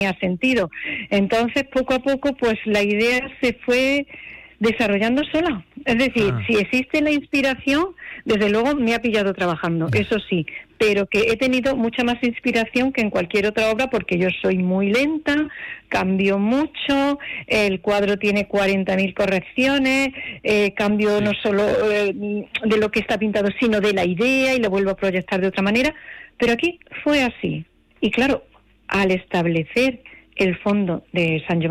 sentido. Entonces, poco a poco, pues la idea se fue desarrollando sola. Es decir, si existe la inspiración, desde luego me ha pillado trabajando, eso sí, pero que he tenido mucha más inspiración que en cualquier otra obra, porque yo soy muy lenta, cambio mucho, el cuadro tiene 40.000 correcciones, cambio no solo de lo que está pintado, sino de la idea, y lo vuelvo a proyectar de otra manera, pero aquí fue así. Y claro, al establecer el fondo de San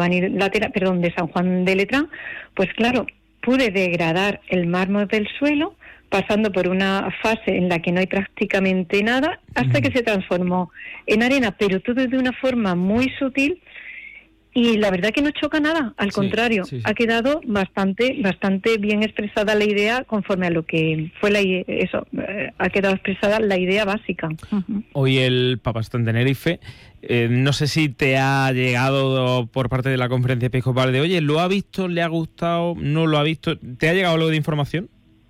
Juan de Letrán, pues claro, pude degradar el mármol del suelo, pasando por una fase en la que no hay prácticamente nada, hasta que se transformó en arena, pero todo de una forma muy sutil, y la verdad que no choca nada, al contrario, ha quedado bastante bien expresada la idea conforme a lo que fue ha quedado expresada la idea básica. Hoy el Papa está en Tenerife. No sé si te ha llegado por parte de la conferencia episcopal de, oye, ¿lo ha visto? ¿Le ha gustado? ¿No lo ha visto? ¿Te ha llegado algo de información?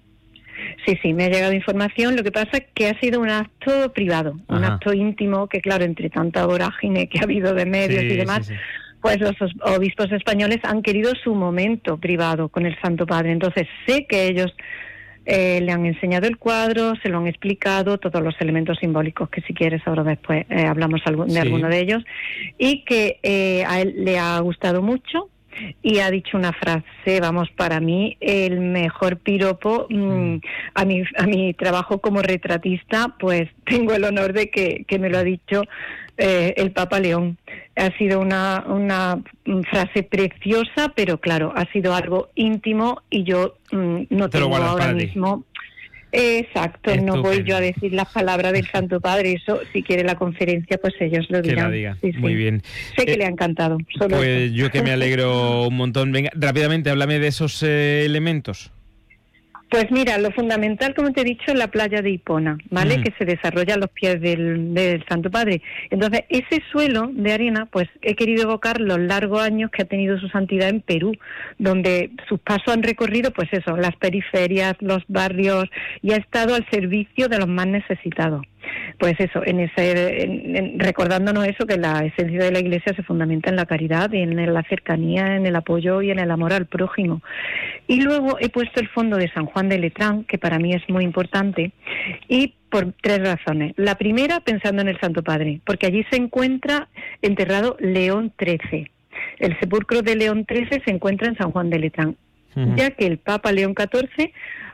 Sí, me ha llegado información. Lo que pasa es que ha sido un acto privado, un acto íntimo, que claro, entre tanta vorágine que ha habido de medios y demás, pues los obispos españoles han querido su momento privado con el Santo Padre. Entonces sé que ellos le han enseñado el cuadro, se lo han explicado, todos los elementos simbólicos, que si quieres ahora después hablamos de alguno de ellos, y que a él le ha gustado mucho. Y ha dicho una frase, para mí el mejor piropo a mi trabajo como retratista, pues tengo el honor de que me lo ha dicho el Papa León. Ha sido una frase preciosa, pero claro, ha sido algo íntimo, y yo no tengo ahora mismo... Exacto, estupendo. No voy yo a decir las palabras del Santo Padre, eso si quiere la conferencia pues ellos lo dirán. Que la diga. Muy bien. Sé que le ha encantado. Pues yo que me alegro un montón. Venga, rápidamente, háblame de esos elementos. Pues mira, lo fundamental, como te he dicho, es la playa de Hipona, ¿vale? Que se desarrolla a los pies del Santo Padre. Entonces, ese suelo de arena, pues he querido evocar los largos años que ha tenido su santidad en Perú, donde sus pasos han recorrido, pues eso, las periferias, los barrios, y ha estado al servicio de los más necesitados. Pues eso, recordándonos eso, que la esencia de la Iglesia se fundamenta en la caridad, en la cercanía, en el apoyo y en el amor al prójimo. Y luego he puesto el fondo de San Juan de Letrán, que para mí es muy importante, y por 3 razones. La primera, pensando en el Santo Padre, porque allí se encuentra enterrado León XIII. El sepulcro de León XIII se encuentra en San Juan de Letrán, ya que el Papa León XIV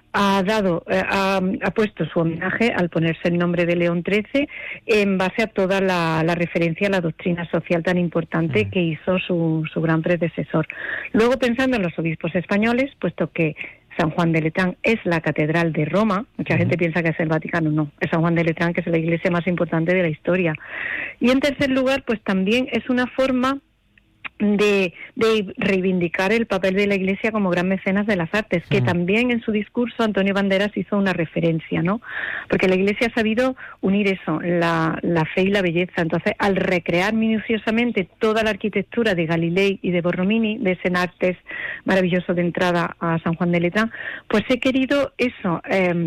ha puesto su homenaje al ponerse el nombre de León XIII en base a toda la referencia a la doctrina social tan importante que hizo su gran predecesor. Luego, pensando en los obispos españoles, puesto que San Juan de Letrán es la catedral de Roma, mucha gente piensa que es el Vaticano, no, es San Juan de Letrán, que es la iglesia más importante de la historia. Y en tercer lugar, pues también es una forma de reivindicar el papel de la Iglesia como gran mecenas de las artes, que también en su discurso Antonio Banderas hizo una referencia, ¿no? Porque la Iglesia ha sabido unir eso, la fe y la belleza. Entonces, al recrear minuciosamente toda la arquitectura de Galilei y de Borromini, de ese Nartes maravilloso de entrada a San Juan de Letrán, pues he querido eso,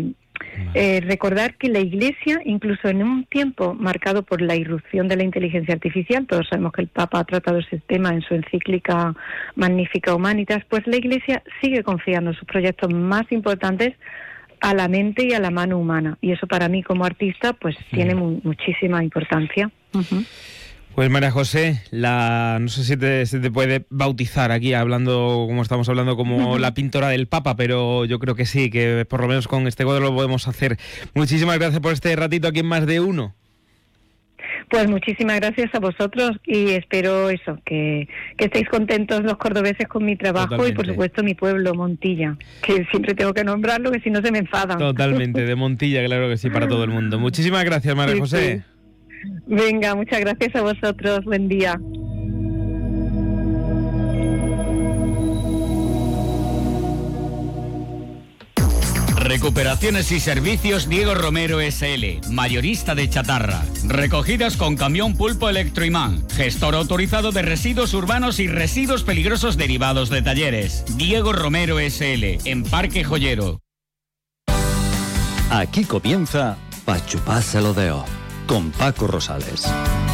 recordar que la Iglesia, incluso en un tiempo marcado por la irrupción de la inteligencia artificial, todos sabemos que el Papa ha tratado ese tema en su encíclica Magnificat Humanitas, pues la Iglesia sigue confiando sus proyectos más importantes a la mente y a la mano humana, y eso para mí como artista pues tiene muchísima importancia. Pues María José, no sé si se te puede bautizar aquí, hablando como estamos hablando, como la pintora del Papa, pero yo creo que sí, que por lo menos con este cuadro lo podemos hacer. Muchísimas gracias por este ratito aquí en Más de Uno. Pues muchísimas gracias a vosotros, y espero eso, que estéis contentos los cordobeses con mi trabajo. Totalmente. Y por supuesto mi pueblo, Montilla, que siempre tengo que nombrarlo, que si no se me enfadan. Totalmente, de Montilla, claro que sí, para todo el mundo. Muchísimas gracias, María José. Sí. Venga, muchas gracias a vosotros, buen día. Recuperaciones y servicios Diego Romero S.L., mayorista de chatarra. Recogidas con camión Pulpo Electroimán. Gestor autorizado de residuos urbanos y residuos peligrosos derivados de talleres. Diego Romero S.L., en Parque Joyero. Aquí comienza Pa' chupárselo deo, con Paco Rosales.